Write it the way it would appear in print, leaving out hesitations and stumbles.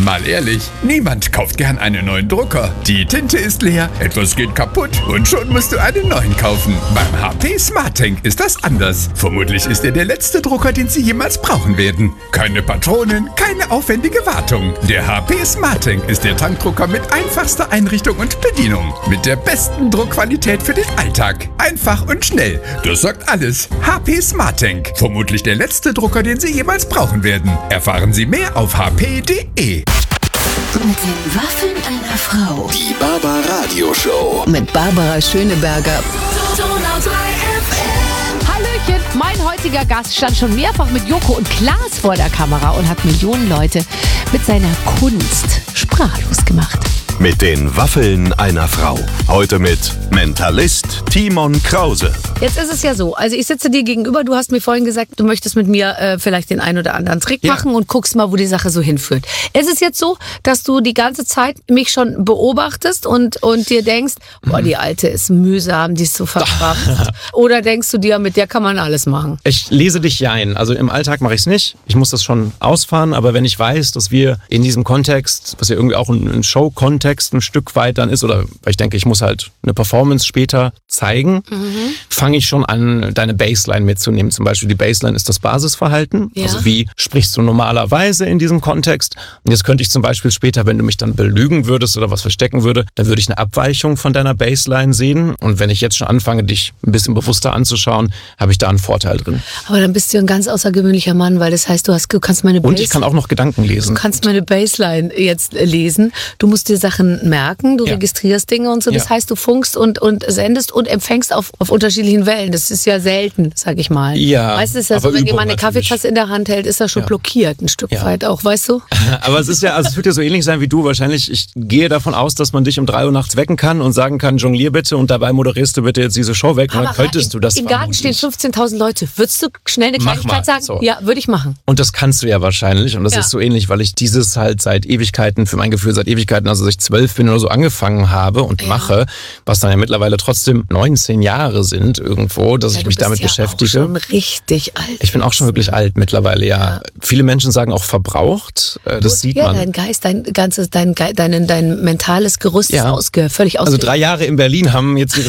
Mal ehrlich, niemand kauft gern einen neuen Drucker. Die Tinte ist leer, etwas geht kaputt und schon musst du einen neuen kaufen. Beim HP SmartTank ist das anders. Vermutlich ist er der letzte Drucker, den Sie jemals brauchen werden. Keine Patronen, keine aufwendige Wartung. Der HP SmartTank ist der Tankdrucker mit einfachster Einrichtung und Bedienung. Mit der besten Druckqualität für den Alltag. Einfach und schnell. Das sagt alles. HP SmartTank. Vermutlich der letzte Drucker, den Sie jemals brauchen werden. Erfahren Sie mehr auf hp.de. Mit den Waffeln einer Frau. Die Barbara Radio-Show. Mit Barbara Schöneberger. Hallöchen, mein heutiger Gast stand schon mehrfach mit Joko und Klaas vor der Kamera und hat Millionen Leute mit seiner Kunst sprachlos gemacht. Mit den Waffeln einer Frau. Heute mit Mentalist Timon Krause. Jetzt ist es ja so, also ich sitze dir gegenüber, du hast mir vorhin gesagt, du möchtest mit mir vielleicht den einen oder anderen Trick machen und guckst mal, wo die Sache so hinführt. Ist es jetzt so, dass du die ganze Zeit mich schon beobachtest und dir denkst, boah, die Alte ist mühsam, die ist so verkrampft? Oder denkst du dir, mit der kann man alles machen? Ich lese dich ja ein. Also im Alltag mache ich es nicht. Ich muss das schon ausfahren, aber wenn ich weiß, dass wir in diesem Kontext, was ja irgendwie auch ein Show-Kontext ein Stück weit dann ist, oder weil ich denke, ich muss halt eine Performance später zeigen, fange ich schon an, deine Baseline mitzunehmen. Zum Beispiel die Baseline ist das Basisverhalten. Ja. Also wie sprichst du normalerweise in diesem Kontext? Und jetzt könnte ich zum Beispiel später, wenn du mich dann belügen würdest oder was verstecken würde, dann würde ich eine Abweichung von deiner Baseline sehen. Und wenn ich jetzt schon anfange, dich ein bisschen bewusster anzuschauen, habe ich da einen Vorteil drin. Aber dann bist du ein ganz außergewöhnlicher Mann, weil das heißt, du kannst meine Baseline... Und ich kann auch noch Gedanken lesen. Du kannst meine Baseline jetzt lesen. Du musst dir Sachen merken, du registrierst Dinge und so. Das heißt, du funkst und sendest und empfängst auf unterschiedlichen Wellen. Das ist ja selten, sag ich mal. Ja, meistens ist das so, wenn jemand eine Kaffeetasse in der Hand hält, ist er schon blockiert, ein Stück weit auch, weißt du? Aber es ist ja, also es wird ja so ähnlich sein wie du wahrscheinlich. Ich gehe davon aus, dass man dich um 3 Uhr nachts wecken kann und sagen kann, jonglier bitte und dabei moderierst du bitte jetzt diese Show weg. Und dann könntest du das im Garten stehen 15.000 Leute. Würdest du schnell eine Kleinigkeit sagen? So. Ja, würde ich machen. Und das kannst du ja wahrscheinlich. Und das ist so ähnlich, weil ich dieses halt seit Ewigkeiten, für mein Gefühl seit Ewigkeiten, also als ich 12 bin oder so, angefangen habe und mache, was dann ja mittlerweile trotzdem 19 Jahre sind irgendwo, dass ich mich damit beschäftige. Auch schon richtig alt. Ich bin auch schon wirklich alt mittlerweile, ja. Viele Menschen sagen auch verbraucht. Das sieht man. Dein Geist, dein mentales Gerüst ist völlig ausge... Also 3 Jahre in Berlin haben jetzt